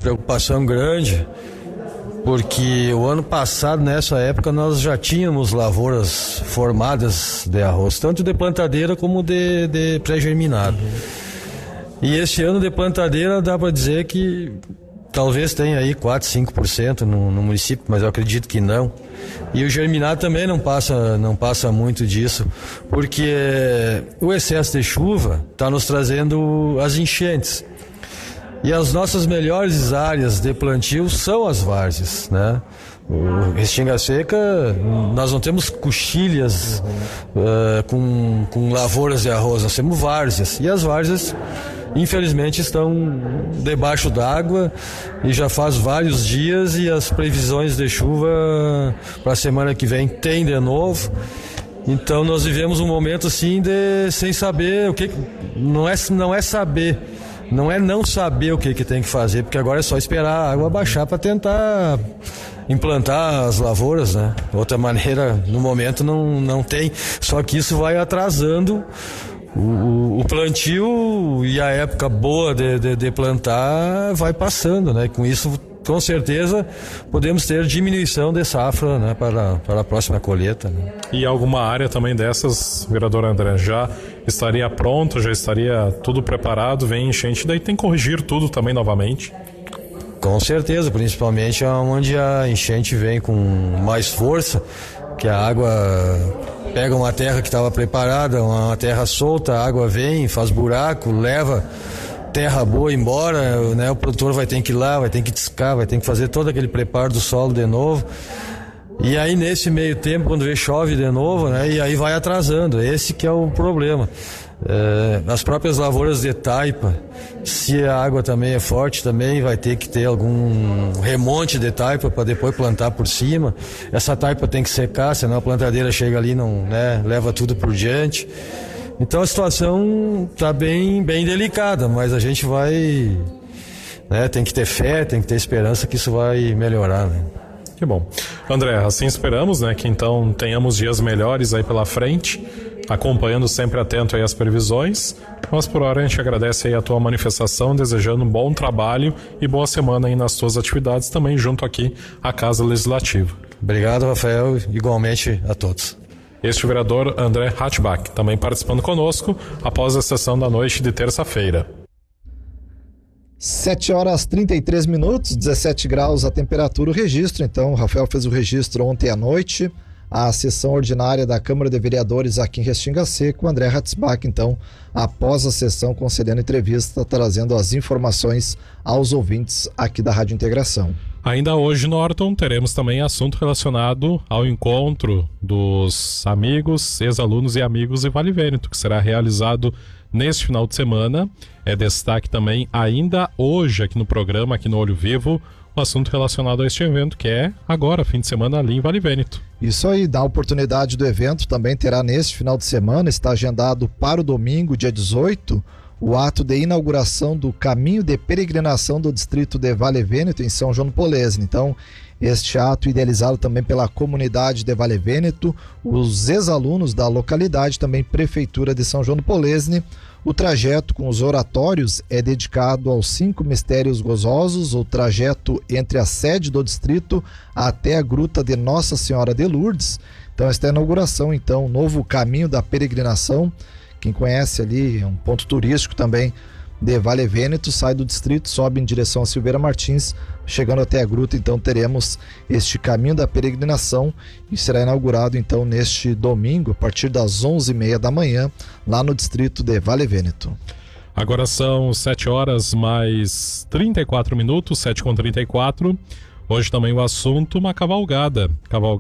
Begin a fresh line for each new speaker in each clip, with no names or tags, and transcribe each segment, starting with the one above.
preocupação grande, porque o ano passado, nessa época, nós já tínhamos lavouras formadas de arroz, tanto de plantadeira como de pré-germinado. E esse ano de plantadeira dá para dizer que talvez tenha aí 4, 5% no município, mas eu acredito que não. E o germinado também não passa muito disso, porque o excesso de chuva está nos trazendo as enchentes. E as nossas melhores áreas de plantio são as várzeas, né? O Restinga Seca, nós não temos coxilhas com lavouras de arroz, nós temos várzeas. E as várzeas, infelizmente, estão debaixo d'água e já faz vários dias, e as previsões de chuva para a semana que vem tem de novo. Então nós vivemos um momento assim sem saber o que, não é saber. Não é não saber o que tem que fazer, porque agora é só esperar a água baixar para tentar implantar as lavouras, né? Outra maneira, no momento, não tem. Só que isso vai atrasando o plantio, e a época boa de plantar vai passando, né? Com isso, com certeza, podemos ter diminuição de safra, né, para a próxima colheita, né?
E alguma área também dessas, vereador André, já estaria pronto, já estaria tudo preparado, vem enchente, daí tem que corrigir tudo também novamente?
Com certeza, principalmente onde a enchente vem com mais força, que a água pega uma terra que estava preparada, uma terra solta, a água vem, faz buraco, leva terra boa embora, né? O produtor vai ter que ir lá, vai ter que descar, vai ter que fazer todo aquele preparo do solo de novo. E aí nesse meio tempo, quando chove de novo, né? E aí vai atrasando, esse que é o problema. As próprias lavouras de taipa, se a água também é forte, também vai ter que ter algum remonte de taipa para depois plantar por cima. Essa taipa tem que secar, senão a plantadeira chega ali, não, né? Leva tudo por diante. Então a situação está bem delicada, mas a gente vai, né, tem que ter fé, tem que ter esperança que isso vai melhorar, né?
Que bom. André, assim esperamos, né, que então tenhamos dias melhores aí pela frente, acompanhando sempre atento aí as previsões. Mas por hora a gente agradece aí a tua manifestação, desejando um bom trabalho e boa semana aí nas tuas atividades, também junto aqui à Casa Legislativa.
Obrigado, Rafael, igualmente a todos.
Este vereador André Hatchbach, também participando conosco após a sessão da noite de terça-feira.
7h33, 17 graus a temperatura, o registro. Então, o Rafael fez o registro ontem à noite, a sessão ordinária da Câmara de Vereadores aqui em Restinga Seca. O André Hatchbach, então, após a sessão, concedendo entrevista, trazendo as informações aos ouvintes aqui da Rádio Integração.
Ainda hoje, Norton, teremos também assunto relacionado ao encontro dos amigos, ex-alunos e amigos de Vale Vêneto, que será realizado neste final de semana. É destaque também, ainda hoje, aqui no programa, aqui no Olho Vivo, o assunto relacionado a este evento, que é agora, fim de semana, ali em Vale Vêneto.
Isso aí, dá oportunidade do evento, também terá neste final de semana, está agendado para o domingo, dia 18, o ato de inauguração do caminho de peregrinação do distrito de Vale Vêneto em São João do Polesne. Então, este ato idealizado também pela comunidade de Vale Vêneto, os ex-alunos da localidade, também Prefeitura de São João do Polesne. O trajeto com os oratórios é dedicado aos 5 mistérios gozosos, o trajeto entre a sede do distrito até a gruta de Nossa Senhora de Lourdes. Então, esta é a inauguração, então, novo caminho da peregrinação. Quem conhece ali, é um ponto turístico também de Vale Vêneto, sai do distrito, sobe em direção a Silveira Martins, chegando até a gruta. Então teremos este caminho da peregrinação e será inaugurado então neste domingo, a partir das 11h30 da manhã, lá no distrito de Vale Vêneto.
Agora são 7h mais 34 minutos, 7h34. Hoje também o assunto, uma cavalgada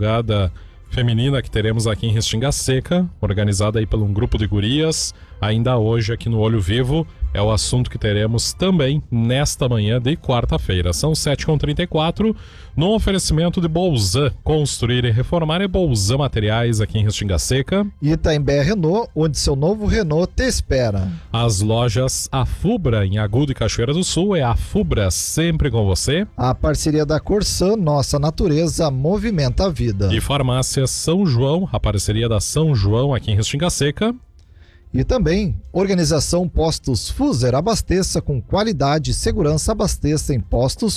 feminina que teremos aqui em Restinga Seca, organizada aí por um grupo de gurias. Ainda hoje aqui no Olho Vivo é o assunto que teremos também nesta manhã de quarta-feira. São 7h34, no oferecimento de Bolzan. Construir e reformar é Bolzan Materiais aqui em Restinga Seca.
Itaimbé Renault, onde seu novo Renault te espera.
As lojas Afubra em Agudo e Cachoeira do Sul, é a Afubra sempre com você.
A parceria da Corsan, nossa natureza movimenta a vida.
E Farmácia São João, a parceria da São João aqui em Restinga Seca.
E também, Organização Postos Fuser, abasteça com qualidade e segurança, abasteça em postos